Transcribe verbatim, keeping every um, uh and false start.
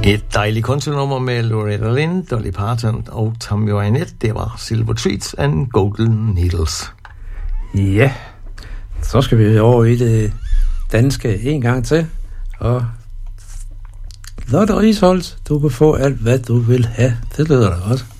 Et dejligt country-nummer med Loretta Lynn, Dolly Parton og Tammy Wynette. Det var Silver Treats and Golden Needles. Ja, så skal vi over i det danske en gang til. Og Lotte Risholdt, du kan få alt, hvad du vil have. Det lyder da godt.